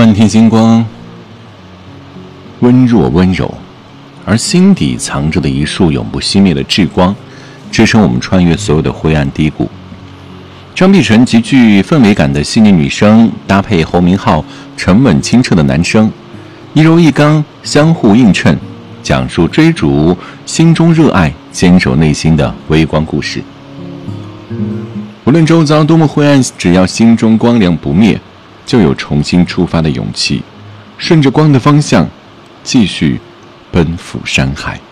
漫天星光，温弱温柔，而心底藏着的一束永不熄灭的炽光，支撑我们穿越所有的灰暗低谷。张碧晨极具氛围感的细腻女声，搭配侯明昊沉稳清澈的男声，一柔一刚，相互映衬，讲述追逐心中热爱、坚守内心的微光故事。无论周遭多么灰暗，只要心中光亮不灭，就有重新出发的勇气，顺着光的方向，继续奔赴山海。